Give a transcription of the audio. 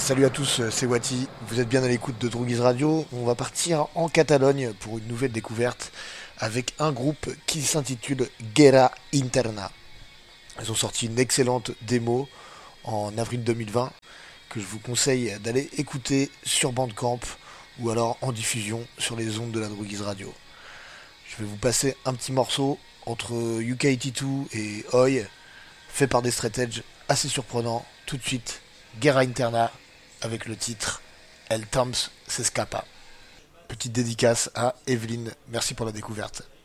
Salut à tous, c'est Wati. Vous êtes bien à l'écoute de Droguise Radio. On va partir en Catalogne pour une nouvelle découverte avec un groupe qui s'intitule Guerra Interna. Ils ont sorti une excellente démo en avril 2020 que je vous conseille d'aller écouter sur Bandcamp ou alors en diffusion sur les ondes de la Droguise Radio. Je vais vous passer un petit morceau entre UK82 et Oi, fait par des straight edge assez surprenants. Tout de suite, Guerra Interna avec le titre El Temps s'escapa. Petite dédicace à Evelyne, merci pour la découverte.